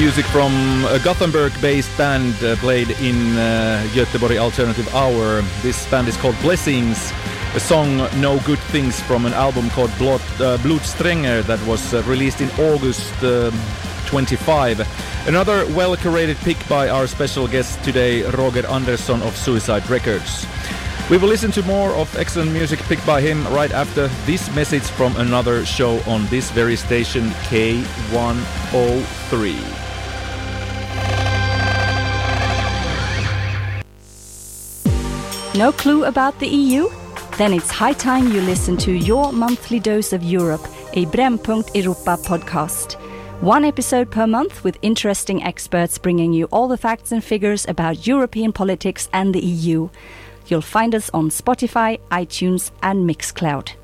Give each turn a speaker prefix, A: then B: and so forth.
A: music from a Gothenburg-based band played in Göteborg Alternative Hour. This band is called Blessings. A song No Good Things from an album called Blodstränger that was released in August 25. Another well-curated pick by our special guest today, Roger Andersson of Suicide Records. We will listen to more of excellent music picked by him right after this message from another show on this very station, K103.
B: No clue about the EU? Then it's high time you listen to your monthly dose of Europe, a Brännpunkt Europa podcast. One episode per month with interesting experts bringing you all the facts and figures about European politics and the EU. You'll find us on Spotify, iTunes and Mixcloud.